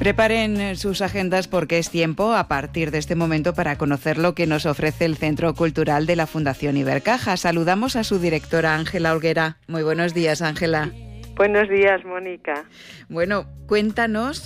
Preparen sus agendas porque es tiempo a partir de este momento para conocer lo que nos ofrece el Centro Cultural de la Fundación Ibercaja. Saludamos a su directora Ángela Olguera. Muy buenos días, Ángela. Buenos días, Mónica. Bueno, cuéntanos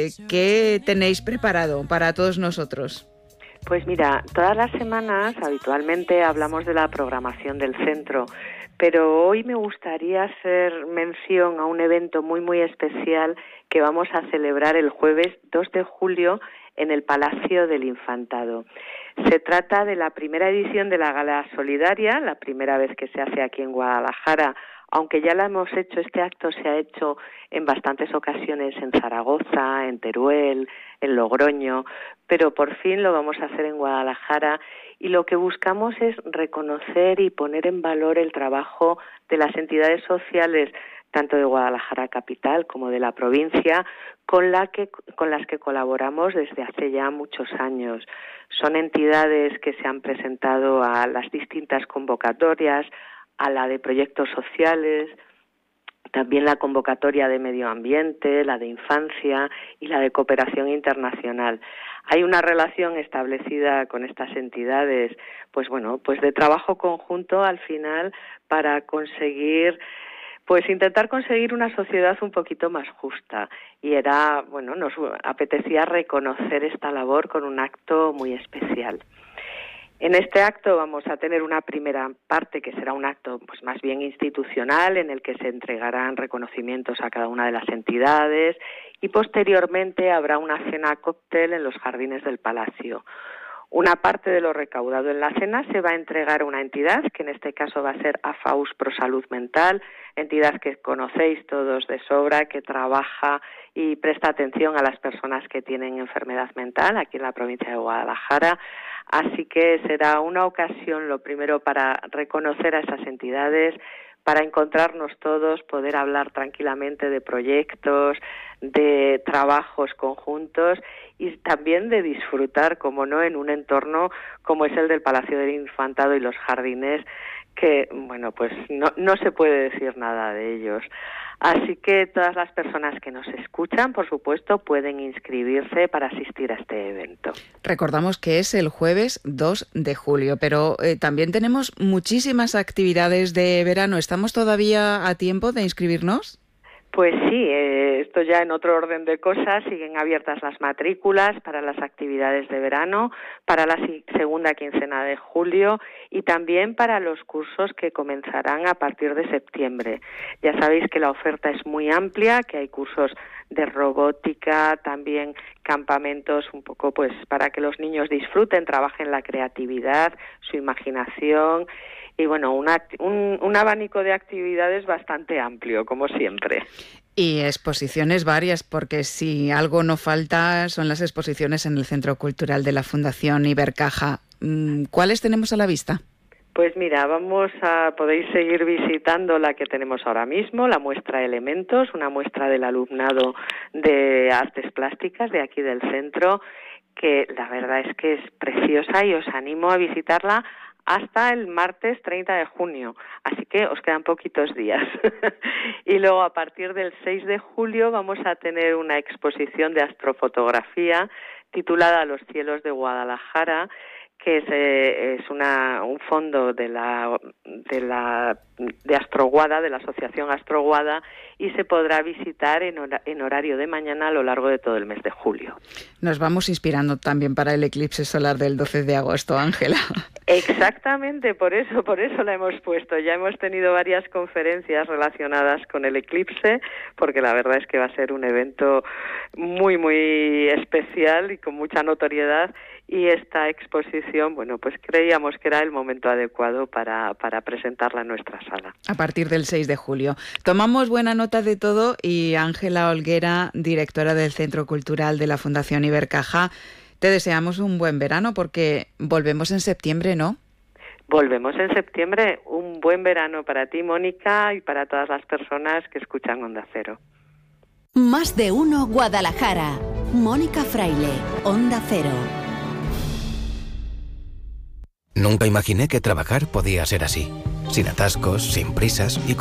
qué tenéis preparado para todos nosotros. Pues mira, todas las semanas habitualmente hablamos de la programación del centro, pero hoy me gustaría hacer mención a un evento muy especial que vamos a celebrar el jueves 2 de julio en el Palacio del Infantado. Se trata de la primera edición de la Gala Solidaria, la primera vez que se hace aquí en Guadalajara, aunque ya la hemos hecho, este acto se ha hecho en bastantes ocasiones en Zaragoza, en Teruel, en Logroño, pero por fin lo vamos a hacer en Guadalajara y lo que buscamos es reconocer y poner en valor el trabajo de las entidades sociales, tanto de Guadalajara capital como de la provincia, con las que colaboramos desde hace ya muchos años. Son entidades que se han presentado a las distintas convocatorias, a la de proyectos sociales, también la convocatoria de medio ambiente, la de infancia y la de cooperación internacional. Hay una relación establecida con estas entidades, pues de trabajo conjunto al final para conseguir, intentar conseguir una sociedad un poquito más justa. Y nos apetecía reconocer esta labor con un acto muy especial. En este acto vamos a tener una primera parte que será un acto más bien institucional en el que se entregarán reconocimientos a cada una de las entidades y posteriormente habrá una cena cóctel en los jardines del Palacio. Una parte de lo recaudado en la cena se va a entregar a una entidad, que en este caso va a ser AFAUS Pro Salud Mental, entidad que conocéis todos de sobra, que trabaja y presta atención a las personas que tienen enfermedad mental aquí en la provincia de Guadalajara. Así que será una ocasión, lo primero, para reconocer a esas entidades, para encontrarnos todos, poder hablar tranquilamente de proyectos, de trabajos conjuntos y también de disfrutar, como no, en un entorno como es el del Palacio del Infantado y los jardines, que, no se puede decir nada de ellos. Así que todas las personas que nos escuchan, por supuesto, pueden inscribirse para asistir a este evento. Recordamos que es el jueves 2 de julio, pero también tenemos muchísimas actividades de verano. ¿Estamos todavía a tiempo de inscribirnos? Pues sí, esto ya en otro orden de cosas, siguen abiertas las matrículas para las actividades de verano, para la segunda quincena de julio y también para los cursos que comenzarán a partir de septiembre. Ya sabéis que la oferta es muy amplia, que hay cursos de robótica, también campamentos un poco para que los niños disfruten, trabajen la creatividad, su imaginación y un abanico de actividades bastante amplio, como siempre. Y exposiciones varias, porque si algo no falta son las exposiciones en el Centro Cultural de la Fundación Ibercaja. ¿Cuáles tenemos a la vista? Pues mira, podéis seguir visitando la que tenemos ahora mismo, la muestra Elementos, una muestra del alumnado de artes plásticas de aquí del centro, que la verdad es que es preciosa y os animo a visitarla hasta el martes 30 de junio, así que os quedan poquitos días. Y luego a partir del 6 de julio vamos a tener una exposición de astrofotografía titulada Los cielos de Guadalajara, que es un fondo de Astroguada, de la Asociación Astroguada, y se podrá visitar en horario de mañana a lo largo de todo el mes de julio. Nos vamos inspirando también para el eclipse solar del 12 de agosto, Ángela. Exactamente, por eso la hemos puesto. Ya hemos tenido varias conferencias relacionadas con el eclipse, porque la verdad es que va a ser un evento muy especial y con mucha notoriedad. Y esta exposición, creíamos que era el momento adecuado para presentarla en nuestra sala. A partir del 6 de julio. Tomamos buena nota de todo y Ángela Olguera, directora del Centro Cultural de la Fundación Ibercaja, te deseamos un buen verano porque volvemos en septiembre, ¿no? Volvemos en septiembre. Un buen verano para ti, Mónica, y para todas las personas que escuchan Onda Cero. Más de uno Guadalajara. Mónica Fraile, Onda Cero. Nunca imaginé que trabajar podía ser así, sin atascos, sin prisas y